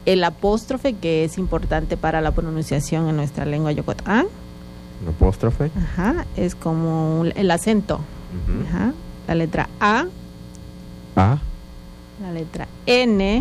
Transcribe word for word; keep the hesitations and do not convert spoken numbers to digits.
el apóstrofe, que es importante para la pronunciación en nuestra lengua yocotán. ¿Un apóstrofe? Ajá, es como el acento. Uh-huh. Ajá. La letra A. A. La letra N.